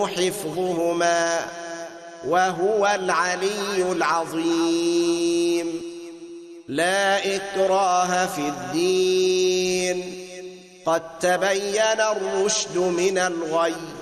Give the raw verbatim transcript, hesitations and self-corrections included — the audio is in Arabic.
حفظهما وهو العلي العظيم. لا إكراه في الدين، قد تبين الرشد من الغي،